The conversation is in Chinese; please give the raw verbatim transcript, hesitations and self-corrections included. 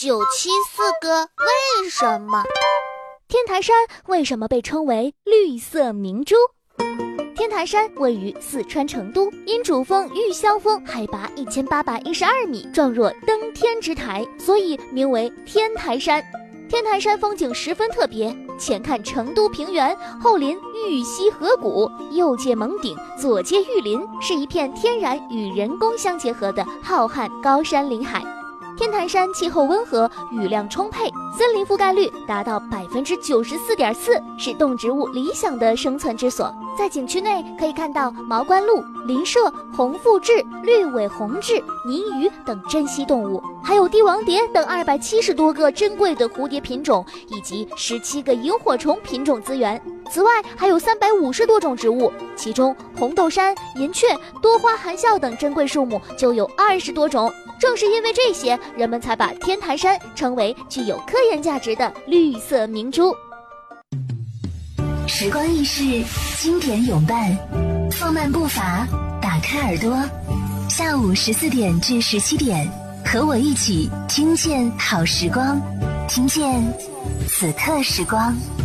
九七四个为什么？ 天台山为什么被称为绿色明珠？天台山位于四川成都，因主峰玉霄峰海拔一千八百一十二米，状若登天之台，所以名为天台山。天台山风景十分特别，前看成都平原，后临玉溪河谷，右接蒙顶，左接玉林，是一片天然与人工相结合的浩瀚高山林海。天台山气候温和，雨量充沛，森林覆盖率达到百分之九十四点四，是动植物理想的生存之所。在景区内可以看到毛冠鹭、林麝、红腹雉、绿尾红雉、泥鱼等珍稀动物，还有帝王蝶等二百七十多个珍贵的蝴蝶品种，以及十七个萤火虫品种资源。此外，还有三百五十多种植物，其中红豆杉、银雀、多花含笑等珍贵树木就有二十多种。正是因为这些，人们才把天台山称为具有科研价值的绿色明珠。 时光易逝，经典永伴，放慢步伐，打开耳朵，下午十四点至十七点，和我一起听见好时光，听见此刻时光。